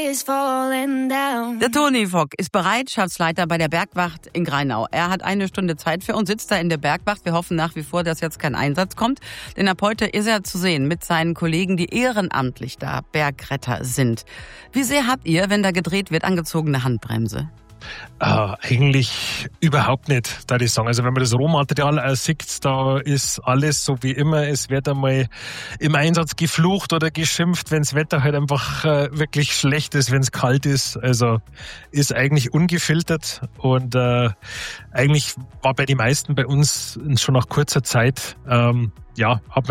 Der Toni Fock ist Bereitschaftsleiter bei der Bergwacht in Grainau. Er hat 1 Stunde Zeit für uns, sitzt da in der Bergwacht. Wir hoffen nach wie vor, dass jetzt kein Einsatz kommt. Denn ab heute ist er zu sehen mit seinen Kollegen, die ehrenamtlich da Bergretter sind. Wie sehr habt ihr, wenn da gedreht wird, angezogene Handbremse? Eigentlich überhaupt nicht, da ich sagen. Also wenn man das Rohmaterial sieht, da ist alles so wie immer. Es wird einmal im Einsatz geflucht oder geschimpft, wenn das Wetter halt einfach wirklich schlecht ist, wenn es kalt ist. Also ist eigentlich ungefiltert und eigentlich war bei den meisten bei uns schon nach kurzer Zeit, hat man